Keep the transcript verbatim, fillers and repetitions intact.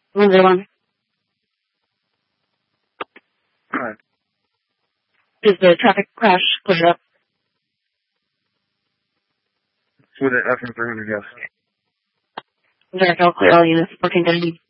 one zero one. Alright. Is the traffic crash cleared up? With an F M three hundred, yes. There, I'll clear all units. fourteen thirty.